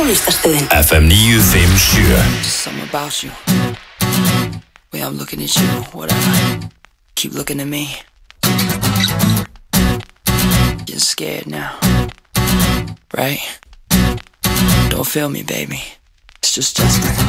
Tónlistarstöðin FM 957. Just something about you. Way I'm looking at you, whatever. Keep looking at me. Getting scared now. Right? Don't feel me, baby. It's just Justin.